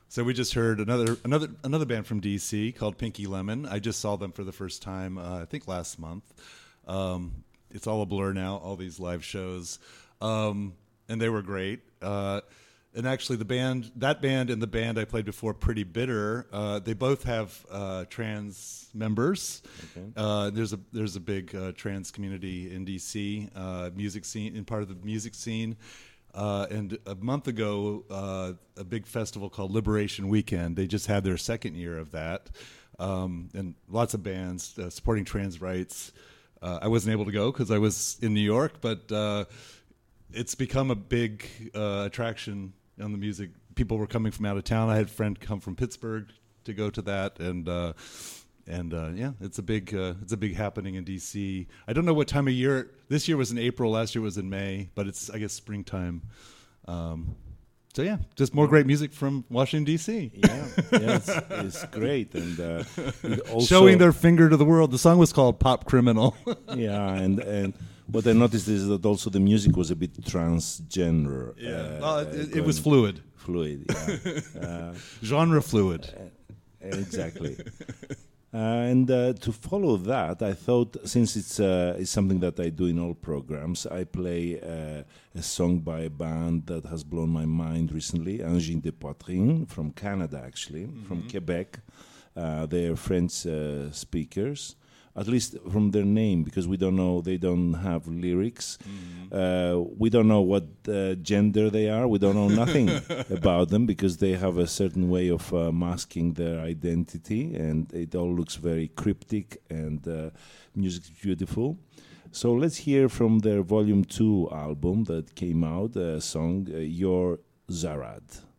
So we just heard another band from DC called Pinky Lemon. I just saw them for the first time, I think last month. It's all a blur now, all these live shows, and they were great. And actually, that band and the band I played before, Pretty Bitter, they both have trans members. Okay. There's a big trans community in DC, music scene, in part of the music scene. And a month ago, a big festival called Liberation Weekend. They just had their second year of that, and lots of bands supporting trans rights. I wasn't able to go because I was in New York, but it's become a big attraction on the music. People were coming from out of town. I had a friend come from Pittsburgh to go to that, and yeah, it's a big happening in DC. I don't know what time of year. This year was in April. Last year was in May, but it's, I guess, springtime. So yeah, just more great music from Washington D.C. Yeah, it's great, and it also showing their finger to the world. The song was called "Pop Criminal." Yeah, and what I noticed is that also the music was a bit transgender. Yeah, well, it was fluid. Fluid, yeah. Genre fluid. Exactly. And to follow that, I thought, since it's something that I do in all programs, I play a song by a band that has blown my mind recently, Angine de Poitrine, from Canada, actually, from Quebec. They're French speakers, at least from their name, because we don't know, they don't have lyrics. We don't know what gender they are. We don't know nothing about them, because they have a certain way of masking their identity, and it all looks very cryptic, and music's beautiful. So let's hear from their Volume 2 album that came out, a song, Your Zarad.